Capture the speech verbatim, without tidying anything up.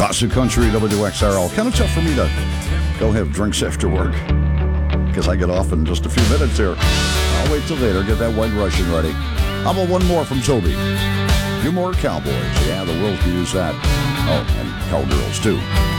Wazoo Country, W X R L. Kind of tough for me to go have drinks after work because I get off in just a few minutes here. I'll wait till later, get that White Russian ready. How about one more from Toby? A few more Cowboys. Yeah, the world can use that. Oh, and Cowgirls, too.